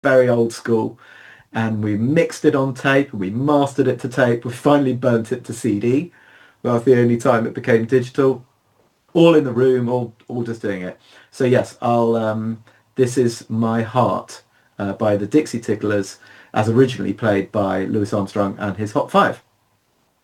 very old school, and we mixed it on tape, we mastered it to tape, we finally burnt it to CD. That was the only time it became digital. All in the room, all just doing it. So yes, I'll. This is My Heart by the Dixie Ticklers, as originally played by Louis Armstrong and his Hot Five.